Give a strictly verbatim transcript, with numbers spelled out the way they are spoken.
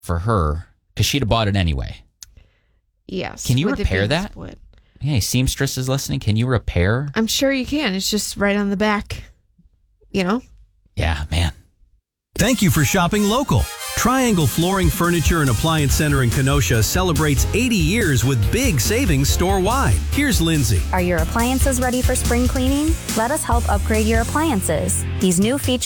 for her because she'd have bought it anyway. Yes. Can you with it repair being that? split. Hey, seamstress is listening. Can you repair? I'm sure you can. It's just right on the back. You know? Yeah, man. Thank you for shopping local. Triangle Flooring, Furniture, and Appliance Center in Kenosha celebrates eighty years with big savings store-wide. Here's Lindsay. Are your appliances ready for spring cleaning? Let us help upgrade your appliances. These new features